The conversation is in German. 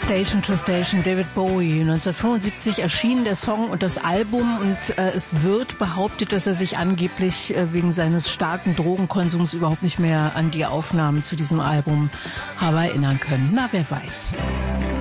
Station to Station, David Bowie. 1975 erschien der Song und das Album und es wird behauptet, dass er sich angeblich wegen seines starken Drogenkonsums überhaupt nicht mehr an die Aufnahmen zu diesem Album habe erinnern können. Na, wer weiß.